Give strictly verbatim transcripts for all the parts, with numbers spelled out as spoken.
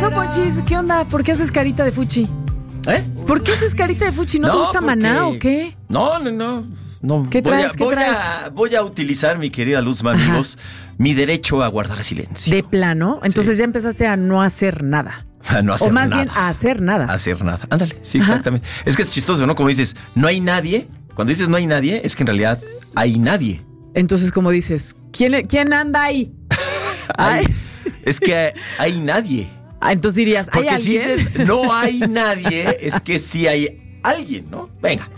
No, Ponchis, ¿qué onda? ¿Por qué haces carita de fuchi? ¿Eh? ¿Por qué haces carita de fuchi? ¿No, no te gusta porque... Maná o qué? No, no, no. no. ¿Qué traes? Voy a, ¿Qué voy traes? A, voy a utilizar, mi querida Luz Mamigos, mi derecho a guardar silencio. ¿De plano? Entonces sí. Ya empezaste a no hacer nada. A no hacer o más nada. bien a hacer nada. A hacer nada. Ándale, sí, Ajá. exactamente. Es que es chistoso, ¿no? Como dices, no hay nadie. Cuando dices no hay nadie, es que en realidad hay nadie. Entonces, como dices, ¿quién, quién anda ahí? hay, es que hay nadie. Ah, entonces dirías, ¿hay Porque alguien? si dices no hay nadie, es que sí hay alguien, ¿no? Venga.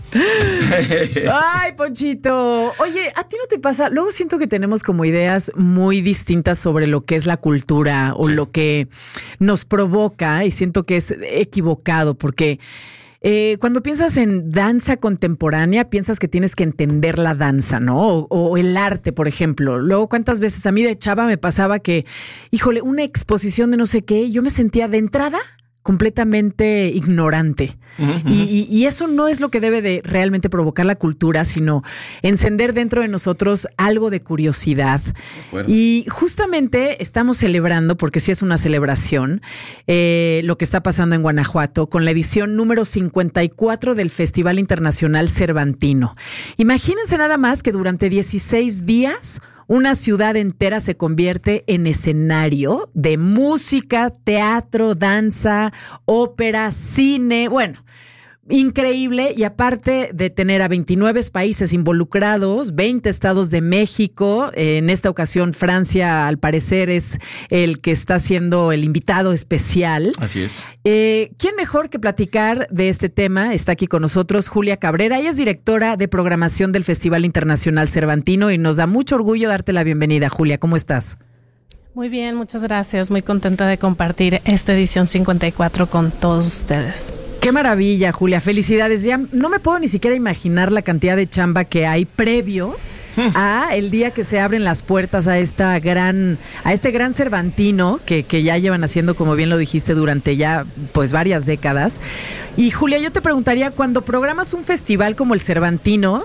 Ay, Ponchito. Oye, ¿a ti no te pasa? Luego siento que tenemos como ideas muy distintas sobre lo que es la cultura o sí. lo que nos provoca, y siento que es equivocado porque... Eh, cuando piensas en danza contemporánea, piensas que tienes que entender la danza, ¿no? O, o el arte, por ejemplo. Luego, ¿cuántas veces a mí de chava me pasaba que, híjole, una exposición de no sé qué, yo me sentía de entrada completamente ignorante. Uh-huh. Y, y, y eso no es lo que debe de realmente provocar la cultura, sino encender dentro de nosotros algo de curiosidad. De y justamente estamos celebrando, porque sí es una celebración, eh, lo que está pasando en Guanajuato con la edición número cincuenta y cuatro del Festival Internacional Cervantino. Imagínense nada más que durante dieciséis días una ciudad entera se convierte en escenario de música, teatro, danza, ópera, cine, bueno, increíble. Y aparte de tener a veintinueve países involucrados, veinte estados de México, en esta ocasión Francia al parecer es el que está siendo el invitado especial. Así es. Eh, ¿Quién mejor que platicar de este tema? Está aquí con nosotros Julia Cabrera. Ella es directora de programación del Festival Internacional Cervantino y nos da mucho orgullo darte la bienvenida. Julia, ¿cómo estás? Muy bien, muchas gracias. Muy contenta de compartir esta edición cincuenta y cuatro con todos ustedes. Qué maravilla, Julia. Felicidades. Ya no me puedo ni siquiera imaginar la cantidad de chamba que hay previo a el día que se abren las puertas a esta gran, a este gran Cervantino que, que ya llevan haciendo, como bien lo dijiste, durante ya pues varias décadas. Y Julia, yo te preguntaría, cuando programas un festival como el Cervantino,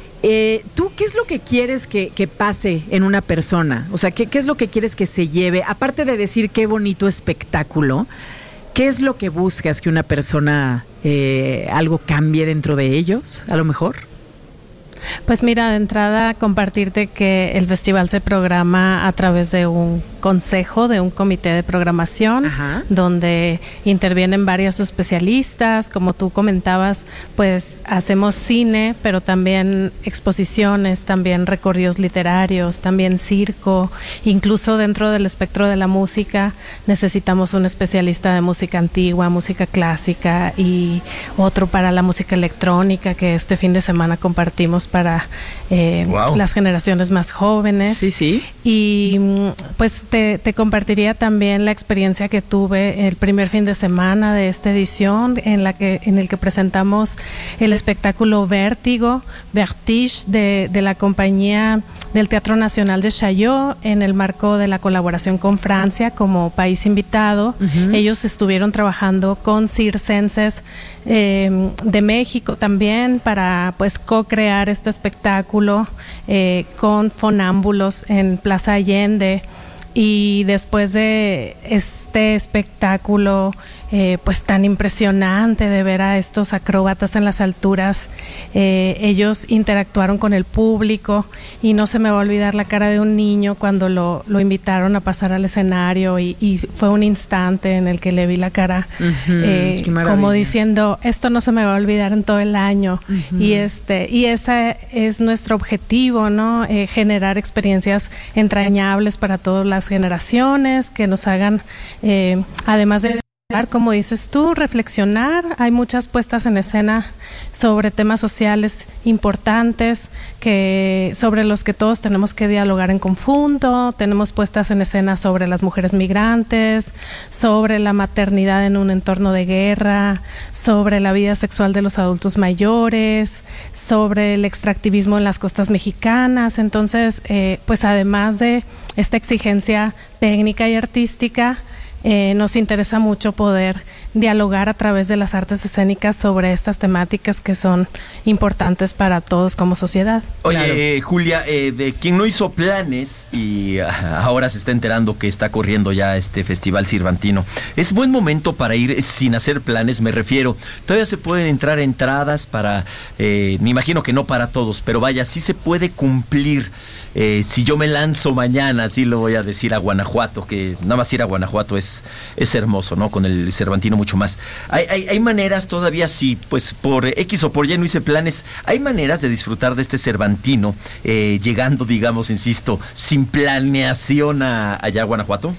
Eh, ¿tú qué es lo que quieres que, que pase en una persona? O sea, ¿qué, ¿qué es lo que quieres que se lleve? Aparte de decir qué bonito espectáculo, ¿qué es lo que buscas que una persona, eh, algo cambie dentro de ellos, a lo mejor? Pues mira, de entrada compartirte que el festival se programa a través de un consejo, de un comité de programación, Ajá. donde intervienen varios especialistas. Como tú comentabas, pues hacemos cine, pero también exposiciones, también recorridos literarios, también circo. Incluso dentro del espectro de la música necesitamos un especialista de música antigua, música clásica y otro para la música electrónica, que este fin de semana compartimos para eh, wow. las generaciones más jóvenes. Sí, sí. Y pues te, te compartiría también la experiencia que tuve el primer fin de semana de esta edición, en la que en el que presentamos el espectáculo Vértigo, Vertige, de, de la compañía del Teatro Nacional de Chaillot, en el marco de la colaboración con Francia como país invitado. Uh-huh. Ellos estuvieron trabajando con circenses eh, de México también para pues co-crear este espectáculo eh, con fonámbulos en Plaza Allende. Y después de este espectáculo eh, pues tan impresionante de ver a estos acróbatas en las alturas, eh, ellos interactuaron con el público y no se me va a olvidar la cara de un niño cuando lo, lo invitaron a pasar al escenario y, y fue un instante en el que le vi la cara uh-huh, eh, como diciendo, esto no se me va a olvidar en todo el año. Uh-huh. y este y ese es nuestro objetivo, ¿no? Eh, generar experiencias entrañables para todas las generaciones que nos hagan eh, además de como dices tú, reflexionar. Hay muchas puestas en escena sobre temas sociales importantes que sobre los que todos tenemos que dialogar en conjunto. Tenemos puestas en escena sobre las mujeres migrantes, sobre la maternidad en un entorno de guerra, sobre la vida sexual de los adultos mayores, sobre el extractivismo en las costas mexicanas. Entonces, eh, pues además de esta exigencia técnica y artística, eh, nos interesa mucho poder dialogar a través de las artes escénicas sobre estas temáticas que son importantes para todos como sociedad. Oye, Claro. eh, Julia, eh, de quien no hizo planes y ah, ahora se está enterando que está corriendo ya este Festival Cervantino, ¿es buen momento para ir sin hacer planes? Me refiero, todavía se pueden entrar entradas para, eh, me imagino que no para todos, pero vaya, sí se puede cumplir. Eh, si yo me lanzo mañana, sí lo voy a decir, a Guanajuato, que nada más ir a Guanajuato es, es hermoso, ¿no? Con el Cervantino mucho más. Hay, hay, hay maneras todavía, si pues por X o por Y no hice planes, hay maneras de disfrutar de este Cervantino, eh, llegando, digamos, insisto, sin planeación a, allá a Guanajuato.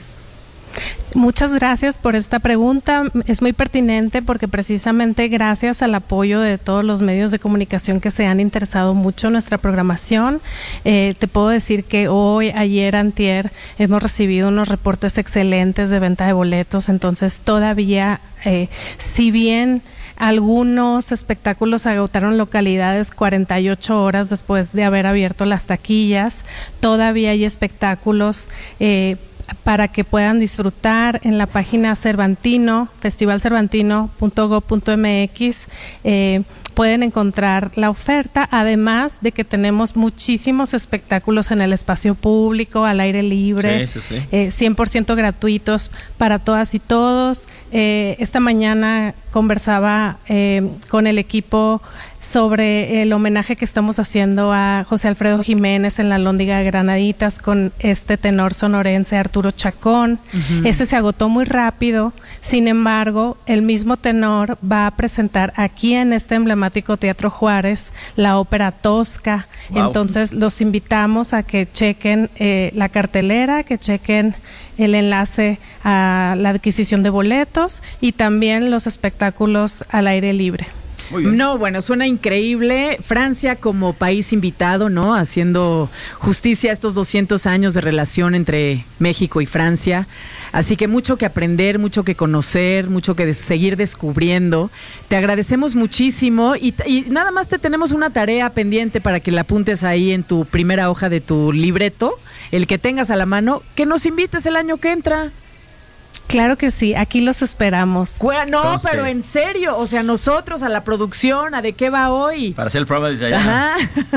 Muchas gracias por esta pregunta. Es muy pertinente porque precisamente gracias al apoyo de todos los medios de comunicación que se han interesado mucho en nuestra programación, eh, te puedo decir que hoy, ayer, antier, hemos recibido unos reportes excelentes de venta de boletos. Entonces todavía, eh, si bien algunos espectáculos agotaron localidades cuarenta y ocho horas después de haber abierto las taquillas, todavía hay espectáculos eh, para que puedan disfrutar en la página Cervantino, festival cervantino punto gob punto m x. Eh, pueden encontrar la oferta, además de que tenemos muchísimos espectáculos en el espacio público, al aire libre, sí, sí, sí. Eh, cien por ciento gratuitos para todas y todos. Eh, esta mañana conversaba eh, con el equipo sobre el homenaje que estamos haciendo a José Alfredo Jiménez en la Lóndiga de Granaditas con este tenor sonorense Arturo Chacón. Uh-huh. Ese se agotó muy rápido, sin embargo, el mismo tenor va a presentar aquí en este emblemático Teatro Juárez la ópera Tosca. Wow. Entonces los invitamos a que chequen eh, la cartelera, que chequen el enlace a la adquisición de boletos y también los espectáculos al aire libre. No, bueno, suena increíble. Francia como país invitado, ¿no? Haciendo justicia a estos doscientos años de relación entre México y Francia. Así que mucho que aprender, mucho que conocer, mucho que seguir descubriendo. Te agradecemos muchísimo y, y nada más te tenemos una tarea pendiente para que la apuntes ahí en tu primera hoja de tu libreto, el que tengas a la mano, que nos invites el año que entra. Claro que sí, aquí los esperamos. No, Conste. Pero en serio, o sea, nosotros a la producción, ¿a de qué va hoy? Para hacer el programa desde allá. Ajá.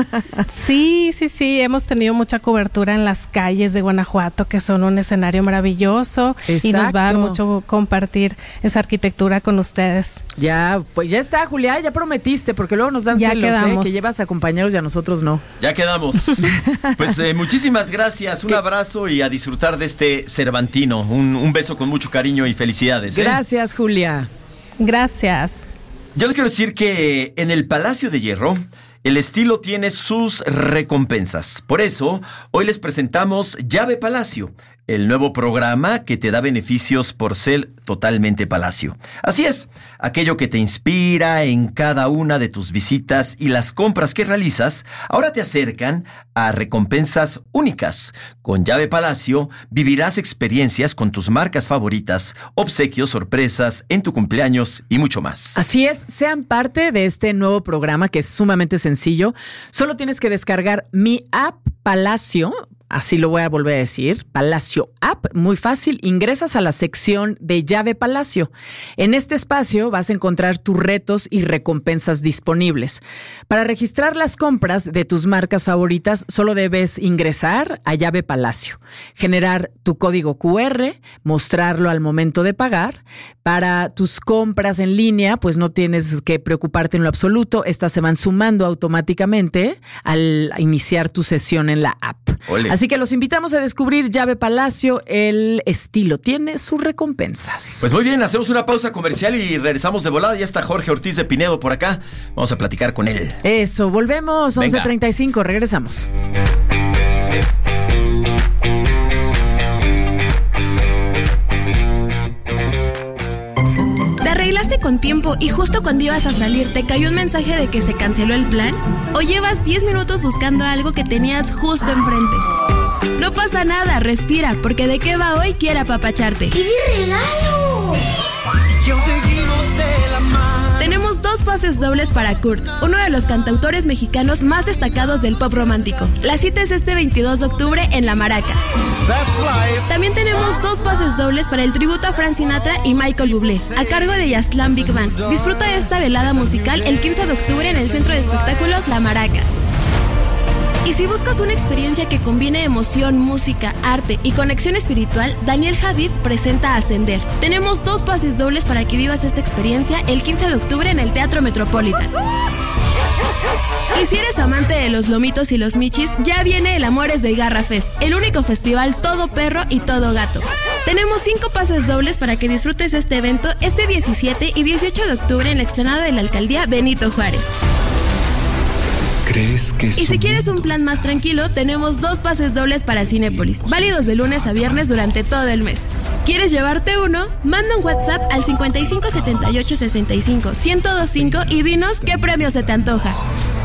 Sí, sí, sí, hemos tenido mucha cobertura en las calles de Guanajuato, que son un escenario maravilloso. Exacto. Y nos va a dar mucho compartir esa arquitectura con ustedes. Ya, pues ya está, Julia, ya prometiste, porque luego nos dan ya celos, ¿eh? Que llevas a compañeros y a nosotros no. Ya quedamos. Pues eh, muchísimas gracias, un ¿Qué? abrazo y a disfrutar de este Cervantino. Un, un beso con mucho cariño y felicidades. ¿eh? Gracias, Julia. Gracias. Yo les quiero decir que en el Palacio de Hierro, el estilo tiene sus recompensas. Por eso, hoy les presentamos Llave Palacio, el nuevo programa que te da beneficios por ser totalmente Palacio. Así es, aquello que te inspira en cada una de tus visitas y las compras que realizas, ahora te acercan a recompensas únicas. Con Llave Palacio vivirás experiencias con tus marcas favoritas, obsequios, sorpresas en tu cumpleaños y mucho más. Así es, sean parte de este nuevo programa que es sumamente sencillo. Solo tienes que descargar mi app Palacio. Así lo voy a volver a decir, Palacio App, muy fácil, ingresas a la sección de Llave Palacio. En este espacio vas a encontrar tus retos y recompensas disponibles. Para registrar las compras de tus marcas favoritas, solo debes ingresar a Llave Palacio, generar tu código cu erre, mostrarlo al momento de pagar. Para tus compras en línea, pues no tienes que preocuparte en lo absoluto, estas se van sumando automáticamente al iniciar tu sesión en la app. Ole. Así que los invitamos a descubrir Llave Palacio, el estilo tiene sus recompensas. Pues muy bien, hacemos una pausa comercial y regresamos de volada. Ya está Jorge Ortiz de Pinedo por acá, vamos a platicar con él. Eso, volvemos, once treinta y cinco, regresamos. ¿Te arreglaste con tiempo y justo cuando ibas a salir te cayó un mensaje de que se canceló el plan? ¿O llevas diez minutos buscando algo que tenías justo enfrente? No pasa nada, respira, porque De Qué Va Hoy quiere apapacharte. ¡Qué regalos! Tenemos dos dos pases dobles para Kurt, uno de los cantautores mexicanos más destacados del pop romántico. La cita es este veintidós de octubre en La Maraca. También tenemos dos pases dobles para el tributo a Frank Sinatra y Michael Bublé, a cargo de Yaztlán Big Band. Disfruta de esta velada musical el quince de octubre en el Centro de Espectáculos La Maraca. Y si buscas una experiencia que combine emoción, música, arte y conexión espiritual, Daniel Hadid presenta Ascender. Tenemos dos pases dobles para que vivas esta experiencia el quince de octubre en el Teatro Metropolitan. Y si eres amante de los lomitos y los michis, ya viene el Amores de Garra Fest, el único festival todo perro y todo gato. Tenemos cinco pases dobles para que disfrutes de este evento este diecisiete y dieciocho de octubre en la explanada de la Alcaldía Benito Juárez. ¿Crees que y si quieres un plan más tranquilo, tenemos dos pases dobles para Cinépolis, válidos de lunes a viernes durante todo el mes. ¿Quieres llevarte uno? Manda un WhatsApp al cincuenta y cinco setenta y ocho sesenta y cinco ciento veinticinco y dinos qué premio se te antoja.